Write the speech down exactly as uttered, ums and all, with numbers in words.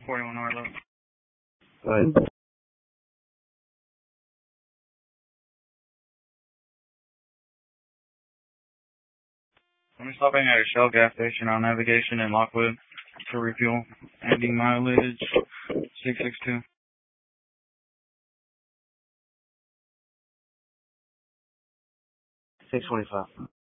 forty-one Arlo. Right. I'm stopping at a Shell gas station on Navigation in Lockwood to refuel. Ending mileage six six two. six twenty-five.